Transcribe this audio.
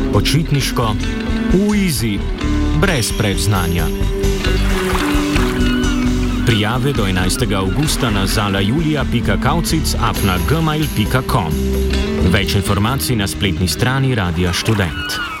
Počitniško, uizi, brez predznanja. Prijave do 11. avgusta na zalajulia.kaucic@gmail.com. Več informacij na spletni strani Radia Študent.